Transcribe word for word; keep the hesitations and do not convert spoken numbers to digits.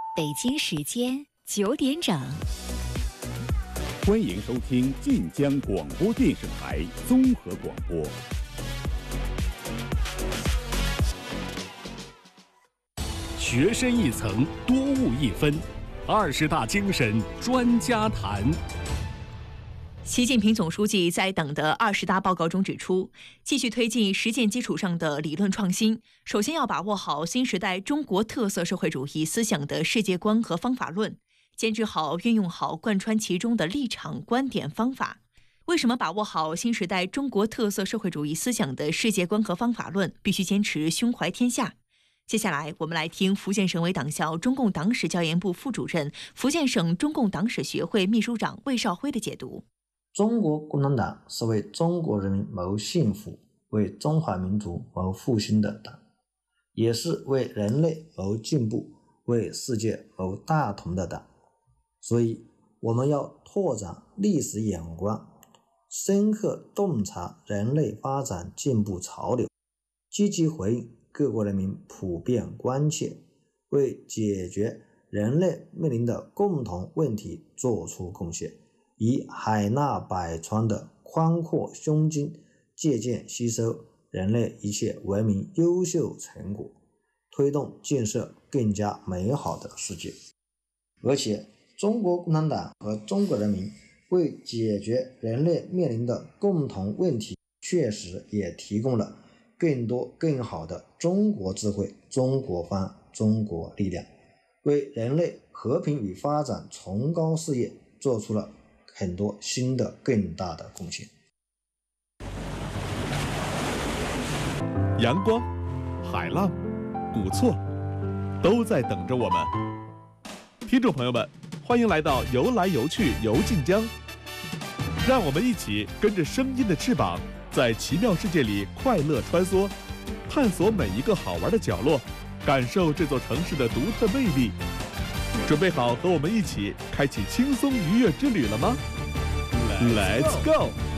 北京时间九点整， 欢迎收听晋江广播电视台综合广播。 学深一层，多悟一分，二十大精神专家谈。 习近平总书记在党的二十大报告中指出，继续推进实践基础上的理论创新，首先要把握好新时代中国特色社会主义思想的世界观和方法论，坚持好、运用好贯穿其中的立场、观点、方法。为什么把握好新时代中国特色社会主义思想的世界观和方法论，必须坚持胸怀天下？接下来，我们来听福建省委党校中共党史教研部副主任、福建省中共党史学会秘书长魏少辉的解读。 中国共产党是为中国人民谋幸福、为中华民族谋复兴的党，也是为人类谋进步、为世界谋大同的党。所以，我们要拓展历史眼光，深刻洞察人类发展进步潮流，积极回应各国人民普遍关切，为解决人类面临的共同问题做出贡献，以海纳百川的宽阔胸襟借鉴吸收人类一切文明优秀成果，推动建设更加美好的世界。而且中国共产党和中国人民为解决人类面临的共同问题，确实也提供了更多更好的中国智慧、中国方、中国力量，为人类和平与发展崇高事业做出了很多新的更大的贡献。 阳光、海浪、古厝都在等着我们。听众朋友们，欢迎来到游来游去游晋江，让我们一起跟着声音的翅膀，在奇妙世界里快乐穿梭，探索每一个好玩的角落，感受这座城市的独特魅力。准备好和我们一起开启轻松愉悦之旅了吗？ Let's go！